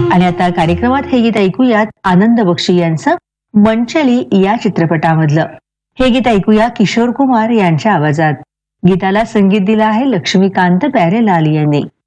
आणि आता कार्यक्रमात हे गीत ऐकूयात आनंद बक्षी यांचं मंचली या चित्रपटामधलं. हे गीत ऐकूया किशोर कुमार यांच्या आवाजात. गीताला संगीत दिलं आहे लक्ष्मीकांत प्यारेलाल यांनी.